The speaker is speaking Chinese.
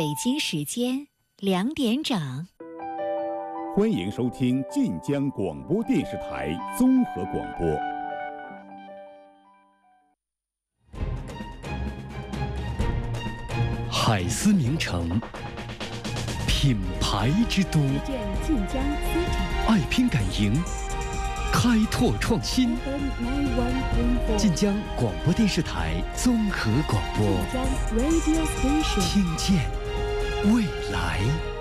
北京时间2点整。 欢迎收听晋江广播电视台综合广播。 海思名城，品牌之都， 晋江CT， 爱拼敢赢，开拓创新。晋江广播电视台综合广播， 晋江 Radio Station， 听见未来。